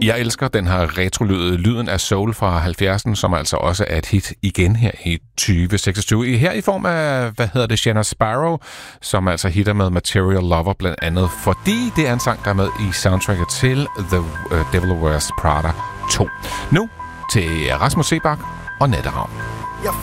Jeg elsker den her retrolyd, lyden af soul fra 70'erne, som altså også er et hit igen her i 2026. Her i form af, Shanna Sparrow, som altså hitter med Material Lover blandt andet, fordi det er en sang, der er med i soundtracket til The Devil Wears Prada 2. Nu til Rasmus Seebach og Natteravn. Jeg